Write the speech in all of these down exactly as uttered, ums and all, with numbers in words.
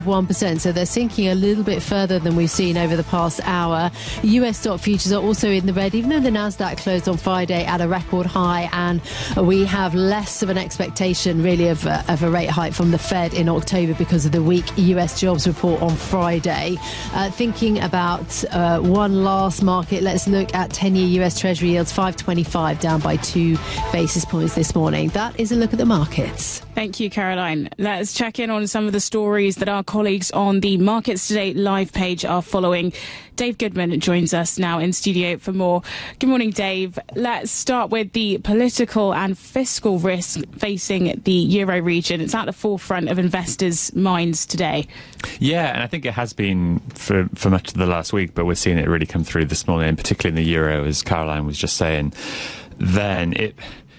one percent, so they're sinking a little bit further than we've seen over the past hour. U S stock futures are also in the red, even though the Nasdaq closed on Friday at a record high, and we have less of an expectation really of, uh, of a rate hike from the Fed in October because of the weak U S jobs report on Friday. Uh, thinking about uh, one last market, let's look at ten-year U S Treasury yields, five twenty-five, down by two basis points this morning. That is a look at the markets. Thank you, Caroline. Let's check in on some of the stories that our colleagues on the Markets Today live page are following. Dave Goodman joins us now in studio for more. Good morning, Dave. Let's start with the political and fiscal risk facing the Euro region. It's at the forefront of investors' minds today. Yeah, and I think it has been for, for much of the last week, but we're seeing it really come through this morning, particularly in the Euro, as Caroline was just saying. Then it...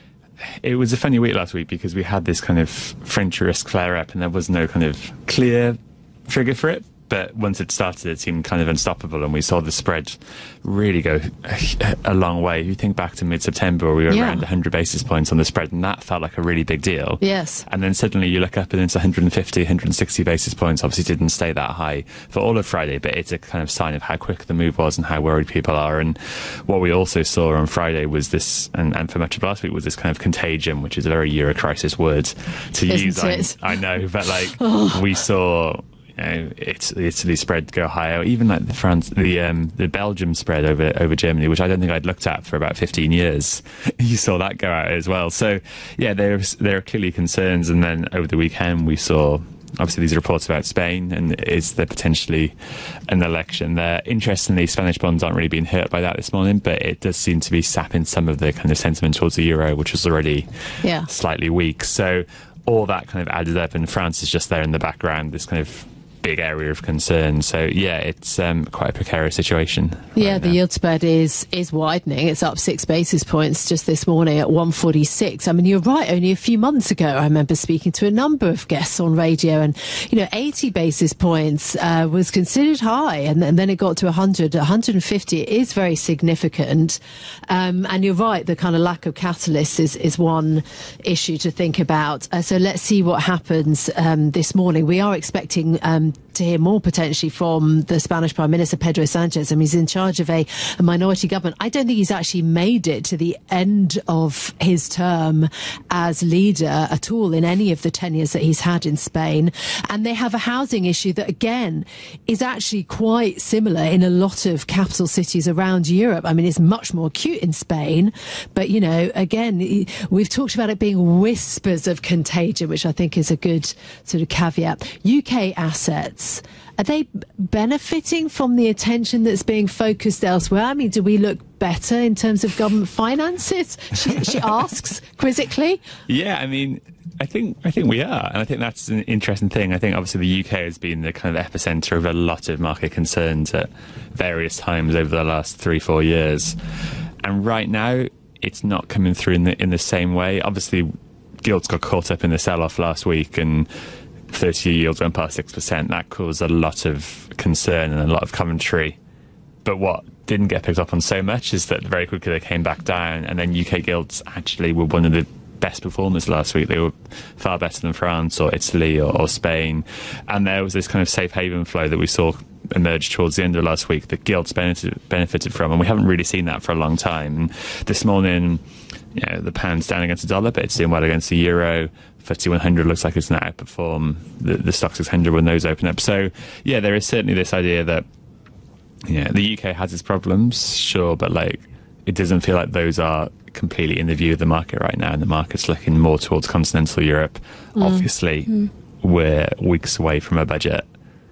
It was a funny week last week because we had this kind of French risk flare-up and there was no kind of clear trigger for it. But once it started, it seemed kind of unstoppable, and we saw the spread really go a, a long way. If you think back to mid-September, where we were yeah. around one hundred basis points on the spread, and that felt like a really big deal. Yes. And then suddenly you look up and it's one hundred fifty, one hundred sixty basis points. Obviously didn't stay that high for all of Friday, but it's a kind of sign of how quick the move was and how worried people are. And what we also saw on Friday was this, and, and for much of last week, was this kind of contagion, which is a very Euro crisis word to Isn't use. it? I, I know, but like oh. we saw... You know, it's Italy spread go higher, even like the France, the um, the Belgium spread over over Germany, which I don't think I'd looked at for about fifteen years. You saw that go out as well. So yeah, there there are clearly concerns. And then over the weekend we saw obviously these reports about Spain, and is there potentially an election there? Interestingly, Spanish bonds aren't really being hurt by that this morning, but it does seem to be sapping some of the kind of sentiment towards the euro, which was already yeah. slightly weak. So all that kind of added up, and France is just there in the background, this kind of big area of concern. So yeah, it's um, quite a precarious situation. Yeah, right the now. yield spread is is widening. It's up six basis points just this morning at one forty-six. I mean, you're right. Only a few months ago, I remember speaking to a number of guests on radio, and you know, eighty basis points uh, was considered high, and, and then it got to one hundred, one hundred fifty. It is very significant. Um, and you're right. The kind of lack of catalyst is is one issue to think about. Uh, so let's see what happens um, this morning. We are expecting Um, to hear more potentially from the Spanish Prime Minister Pedro Sanchez. I mean, he's in charge of a, a minority government. I don't think he's actually made it to the end of his term as leader at all in any of the tenures that he's had in Spain. And they have a housing issue that, again, is actually quite similar in a lot of capital cities around Europe. I mean, it's much more acute in Spain. But, you know, again, we've talked about it being whispers of contagion, which I think is a good sort of caveat. U K assets. Are they benefiting from the attention that's being focused elsewhere? I mean, do we look better in terms of government finances? She, she asks quizzically. Yeah, I mean, I think I think we are, and I think that's an interesting thing. I think obviously the U K has been the kind of epicenter of a lot of market concerns at various times over the last three, four years, and right now it's not coming through in the in the same way. Obviously, gilts got caught up in the sell-off last week, and thirty-year yields went past six percent. That caused a lot of concern and a lot of commentary. But what didn't get picked up on so much is that very quickly they came back down, and then U K gilts actually were one of the best performers last week. They were far better than France or Italy or, or Spain. And there was this kind of safe haven flow that we saw emerge towards the end of last week that gilts benefited, benefited from, and we haven't really seen that for a long time. And this morning, you know, the pound's down against the dollar, but it's doing well against the euro. F T S E one hundred looks like it's going to outperform the, the Stoxx six hundred when those open up. So, yeah, there is certainly this idea that, you know, the U K has its problems, sure, but like it doesn't feel like those are completely in the view of the market right now, and the market's looking more towards continental Europe. Mm. Obviously, mm. we're weeks away from a budget.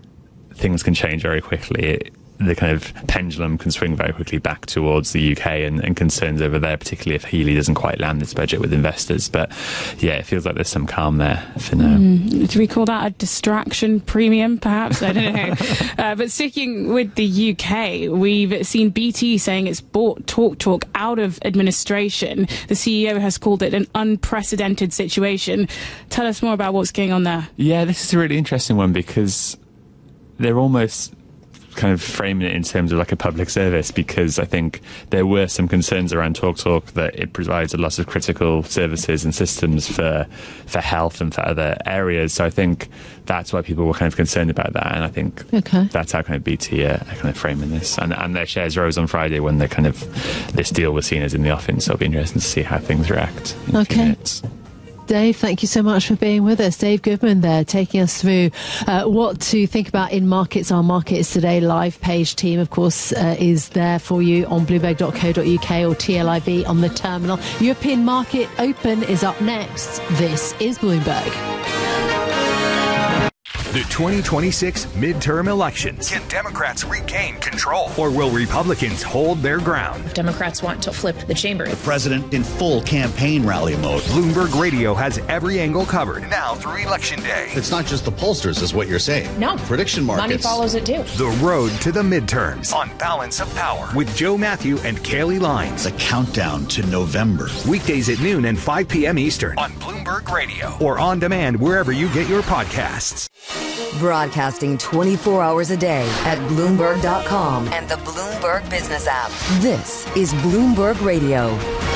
Things can change very quickly. It, the kind of pendulum can swing very quickly back towards the U K and, and concerns over there, particularly if Healey doesn't quite land this budget with investors. But yeah, it feels like there's some calm there for now. Mm, do we call that a distraction premium, perhaps? I don't know. uh, but sticking with the U K, we've seen B T saying it's bought Talk Talk out of administration. The C E O has called it an unprecedented situation. Tell us more about what's going on there. Yeah, this is a really interesting one because they're almost kind of framing it in terms of like a public service, because I think there were some concerns around TalkTalk that it provides a lot of critical services and systems for for health and for other areas. So I think that's why people were kind of concerned about that, and I think okay. that's how kind of B T are kind of framing this. And, and their shares rose on Friday when the kind of this deal was seen as in the offing. So it'll be interesting to see how things react. In okay. a few minutes. Dave, thank you so much for being with us. Dave Goodman there, taking us through uh, what to think about in markets. Our Markets Today live page team, of course, uh, is there for you on bloomberg dot co dot uk or T L I V on the terminal. European Market Open is up next. This is Bloomberg. The twenty twenty-six midterm elections. Can Democrats regain control? Or will Republicans hold their ground? Democrats want to flip the chamber. The president in full campaign rally mode. Bloomberg Radio has every angle covered now through Election Day. It's not just the pollsters, is what you're saying. No. Prediction markets. Money follows it too. The road to the midterms on Balance of Power with Joe Matthew and Kaylee Lines. The countdown to November. Weekdays at noon and five p.m. Eastern on Bloomberg Radio or on demand wherever you get your podcasts. Broadcasting twenty-four hours a day at Bloomberg dot com and the Bloomberg Business app. This is Bloomberg Radio.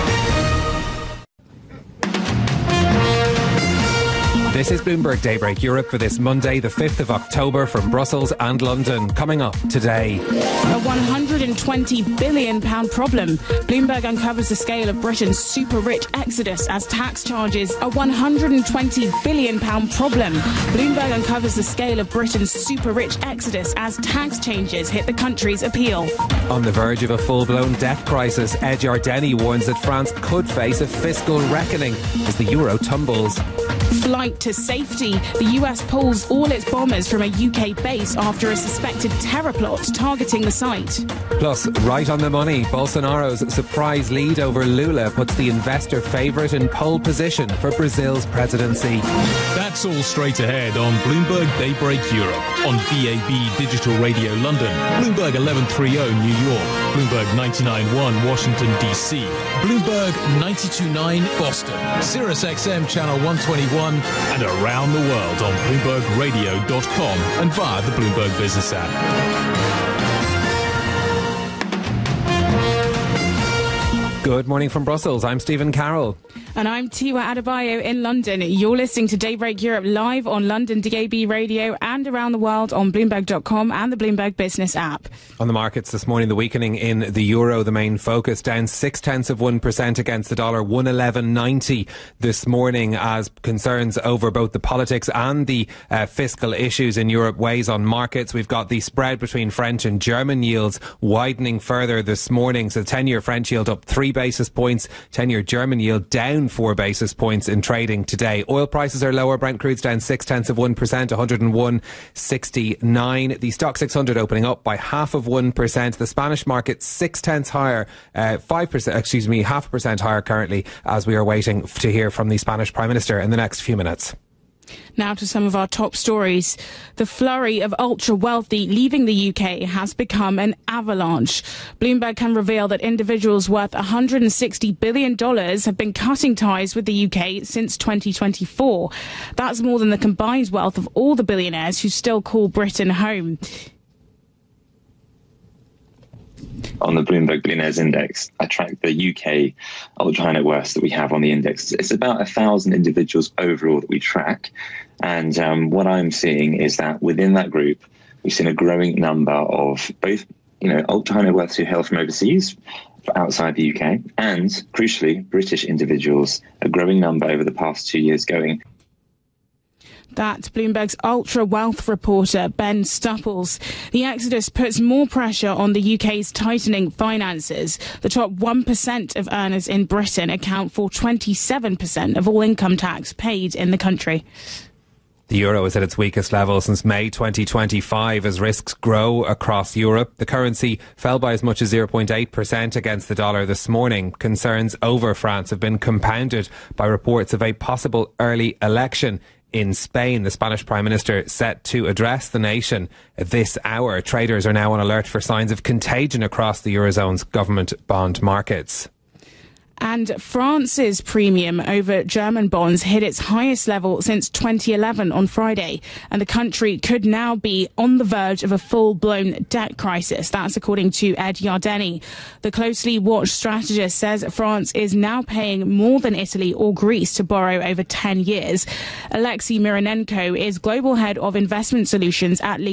This is Bloomberg Daybreak Europe for this Monday, the fifth of October, from Brussels and London. Coming up today. A one hundred twenty billion pounds problem. Bloomberg uncovers the scale of Britain's super-rich exodus as tax charges. A one hundred twenty billion pounds problem. Bloomberg uncovers the scale of Britain's super-rich exodus as tax changes hit the country's appeal. On the verge of a full-blown debt crisis, Ed Yardeni warns that France could face a fiscal reckoning as the euro tumbles. Flight to safety. The U S pulls all its bombers from a U K base after a suspected terror plot targeting the site. Plus, right on the money, Bolsonaro's surprise lead over Lula puts the investor favourite in pole position for Brazil's presidency. That's all straight ahead on Bloomberg Daybreak Europe, on V A B Digital Radio London, Bloomberg eleven thirty New York, Bloomberg ninety-nine point one Washington D C, Bloomberg ninety-two point nine Boston, Sirius X M Channel one twenty-one, and around the world on Bloomberg Radio dot com and via the Bloomberg Business app. Good morning from Brussels. I'm Stephen Carroll. And I'm Tiwa Adebayo in London. You're listening to Daybreak Europe live on London D A B Radio and around the world on Bloomberg dot com and the Bloomberg Business app. On the markets this morning, the weakening in the euro, the main focus, down six tenths of one percent against the dollar, one eleven ninety this morning, as concerns over both the politics and the uh, fiscal issues in Europe weighs on markets. We've got the spread between French and German yields widening further this morning. So the ten-year French yield up three basis points, ten-year German yield down four basis points in trading today. Oil prices are lower. Brent crude's down six tenths of one percent, one hundred one sixty-nine. The stock six hundred opening up by half of one percent. The Spanish market six tenths higher, uh, five percent, excuse me, half a percent higher currently, as we are waiting to hear from the Spanish Prime Minister in the next few minutes. Now to some of our top stories. The flurry of ultra-wealthy leaving the U K has become an avalanche. Bloomberg can reveal that individuals worth one hundred sixty billion dollars have been cutting ties with the U K since twenty twenty-four. That's more than the combined wealth of all the billionaires who still call Britain home. On the Bloomberg Billionaires Index, I track the U K ultra high net worths that we have on the index. It's about a thousand individuals overall that we track. And um, what I'm seeing is that within that group, we've seen a growing number of both, you know, ultra high net worths who hail from overseas, outside the U K, and crucially, British individuals, a growing number over the past two years going. That's Bloomberg's ultra-wealth reporter, Ben Stupples. The exodus puts more pressure on the U K's tightening finances. The top one percent of earners in Britain account for twenty-seven percent of all income tax paid in the country. The euro is at its weakest level since May twenty twenty-five as risks grow across Europe. The currency fell by as much as zero point eight percent against the dollar this morning. Concerns over France have been compounded by reports of a possible early election in Spain. The Spanish Prime Minister set to address the nation this hour. Traders are now on alert for signs of contagion across the Eurozone's government bond markets. And France's premium over German bonds hit its highest level since twenty eleven on Friday, and the country could now be on the verge of a full-blown debt crisis. That's according to Ed Yardeni. The closely watched strategist says France is now paying more than Italy or Greece to borrow over ten years. Alexei Mironenko is global head of investment solutions at